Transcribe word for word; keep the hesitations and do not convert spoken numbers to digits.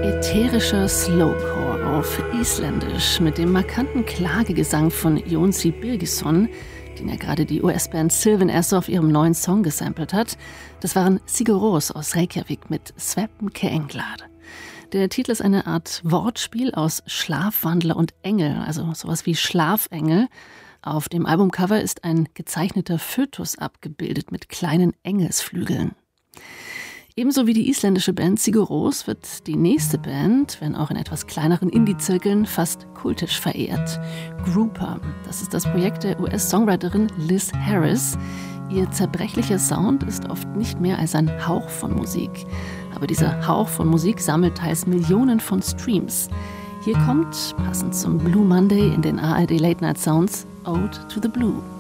Ätherischer Slowcore auf Isländisch mit dem markanten Klagegesang von Jónsi Birgisson, den ja gerade die U S-Band Sylvan Esso auf ihrem neuen Song gesampelt hat. Das waren Sigur Rós aus Reykjavik mit Svefn Keenglar. Der Titel ist eine Art Wortspiel aus Schlafwandler und Engel, also sowas wie Schlafengel. Auf dem Albumcover ist ein gezeichneter Fötus abgebildet mit kleinen Engelsflügeln. Ebenso wie die isländische Band Sigur Rós wird die nächste Band, wenn auch in etwas kleineren Indie-Zirkeln, fast kultisch verehrt. Grouper, das ist das Projekt der U S-Songwriterin Liz Harris. Ihr zerbrechlicher Sound ist oft nicht mehr als ein Hauch von Musik. Aber dieser Hauch von Musik sammelt teils Millionen von Streams. Hier kommt, passend zum Blue Monday in den A R D Late Night Sounds, Ode to the Blue.